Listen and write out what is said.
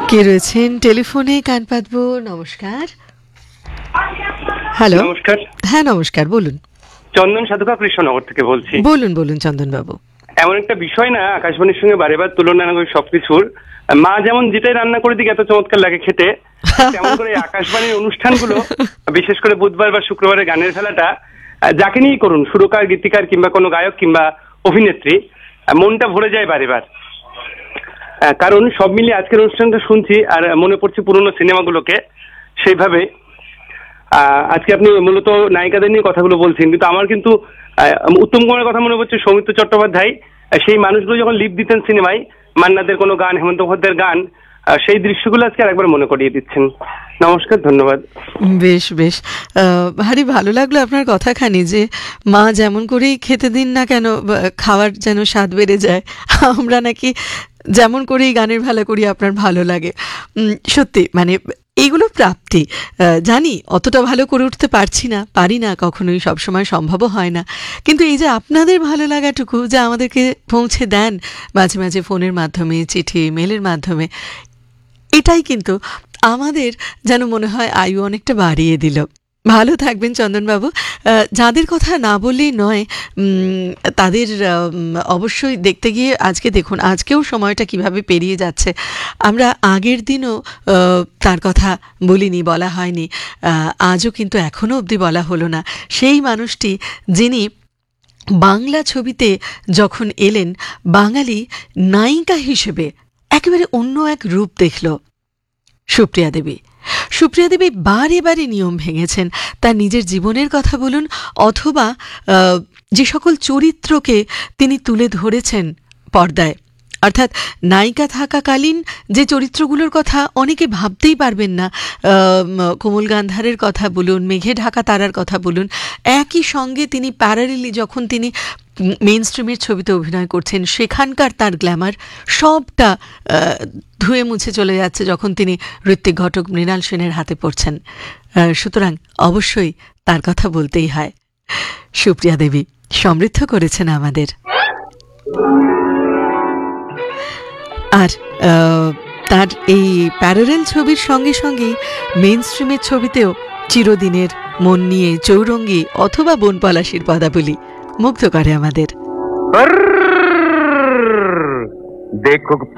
কে রয়েছেন টেলিফোনে? কান পাতবো। নমস্কার। হ্যালো। নমস্কার। হ্যাঁ নমস্কার, বলুন। চন্দন সাধুকা কৃষ্ণনগর থেকে বলছি। বলুন বলুন চন্দন বাবু। এমন একটা বিষয় না, আকাশবাণীর সঙ্গে বারেবার তুলনা না করে সবকিছুর। মা যেমন যেটাই রান্না করে দিকে এত চমৎকার লাগে খেতে, তেমন করে আকাশবাণীর অনুষ্ঠানগুলো, বিশেষ করে বুধবার বা শুক্রবারের গানের খেলাটা, যাকে নিয়েই করুন, সুরকার, গীতিকার কিংবা কোনো গায়ক কিংবা অভিনেত্রী, মনটা ভরে যায় বারেবার। কারণ সব মিলিয়ে আজকের অনুষ্ঠানটা শুনছি আর মনে পড়ছে পুরোনো সিনেমাগুলোকে। সেইভাবে আজকে আপনি মূলত নায়িকাদের নিয়ে কথাগুলো বলছেন, কিন্তু আমার কিন্তু উত্তম কুমারের কথা মনে পড়ছে, সৌমিত্র চট্টোপাধ্যায় সেই মানুষগুলো যখন লিপ দিতেন সিনেমায়, মান্নাদের কোনো গান, হেমন্ত মুখোপাধ্যায়ের গান, সেই দৃশ্যগুলো আজকে আরেকবার মনে করিয়ে দিচ্ছেন। নমস্কার, ধন্যবাদ। বেশ বেশ, ভারী ভালো লাগলো আপনার কথাখানি, যে মা যেমন করেই খেতে দিন না কেন খাওয়ার যেন স্বাদ বেড়ে যায়। আমরা নাকি যেমন করেই গানের ভালো করি আপনার ভালো লাগে। সত্যি মানে এইগুলো প্রাপ্তি। জানি অতটা ভালো করে উঠতে পারি না কখনোই, সবসময় সম্ভবও হয় না, কিন্তু এই যে আপনাদের ভালো লাগাটুকু যে আমাদেরকে পৌঁছে দেন মাঝে মাঝে ফোনের মাধ্যমে, চিঠি, মেলের মাধ্যমে, এটাই কিন্তু আমাদের যেন মনে হয় আয়ু অনেকটা বাড়িয়ে দিল। ভালো থাকবেন চন্দনবাবু। যাদের কথা না বললেই নয়, তাদের অবশ্যই দেখতে গিয়ে আজকে দেখুন, আজকেও সময়টা কিভাবে পেরিয়ে যাচ্ছে। আমরা আগের দিনও তার কথা বলিনি, বলা হয়নি, আজও কিন্তু এখনও অবধি বলা হলো না। সেই মানুষটি যিনি বাংলা ছবিতে যখন এলেন, বাঙালি নায়িকা হিসেবে একেবারে অন্য এক রূপ দেখল, সুপ্রিয়া দেবী। সুপ্রিয়া দেবী বারে বারে নিয়ম ভেঙেছেন। তার নিজের জীবনের কথা বলুন, অথবা যে সকল চরিত্রকে তিনি তুলে ধরেছেন পর্দায়, অর্থাৎ নায়িকা থাকাকালীন যে চরিত্রগুলোর কথা অনেকে ভাবতেই পারবেন না, কোমল গান্ধারের কথা বলুন, মেঘে ঢাকা তারার কথা বলুন, একই সঙ্গে তিনি প্যারালেলি যখন তিনি মেইন স্ট্রিমের ছবিতে অভিনয় করছেন, সেখানকার তার গ্ল্যামার সবটা ধুয়ে মুছে চলে যাচ্ছে যখন তিনি ঋত্বিক ঘটক, মৃণাল সেনের হাতে পড়ছেন। সুতরাং অবশ্যই তার কথা বলতেই হয়। সুপ্রিয়া দেবী সমৃদ্ধ করেছেন আমাদের। আর তার এই প্যারারেল ছবির সঙ্গে সঙ্গেই মেইন স্ট্রিমের ছবিতেও চিরদিনের, মন নিয়ে, চৌরঙ্গি অথবা বনপলাশির পদাবলী মুগ্ধ করে আমাদের। দেখুক